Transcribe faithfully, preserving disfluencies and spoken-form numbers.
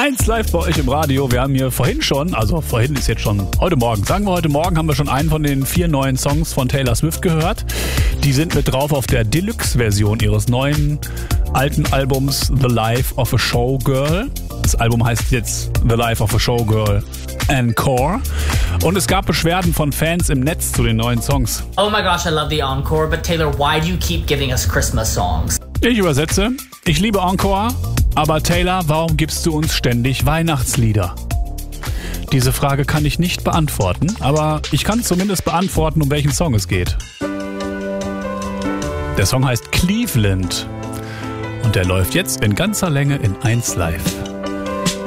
eins live bei euch im Radio. Wir haben hier vorhin schon, also vorhin ist jetzt schon heute Morgen, sagen wir heute Morgen, haben wir schon einen von den vier neuen Songs von Taylor Swift gehört. Die sind mit drauf auf der Deluxe-Version ihres neuen alten Albums The Life of a Showgirl. Das Album heißt jetzt The Life of a Showgirl Encore. Und es gab Beschwerden von Fans im Netz zu den neuen Songs. Oh my gosh, I love the Encore, but Taylor, why do you keep giving us Christmas songs? Ich übersetze. Ich liebe Encore, aber Taylor, warum gibst du uns ständig Weihnachtslieder? Diese Frage kann ich nicht beantworten, aber ich kann zumindest beantworten, um welchen Song es geht. Der Song heißt Cleveland und der läuft jetzt in ganzer Länge in eins live.